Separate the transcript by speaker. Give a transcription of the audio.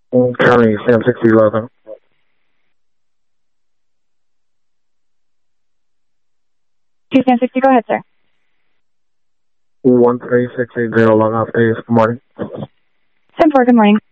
Speaker 1: County, Sam 6011.
Speaker 2: Sam 60, go ahead, sir.
Speaker 1: 13680 Long Off Days. Good morning.
Speaker 2: Sam 4, good morning.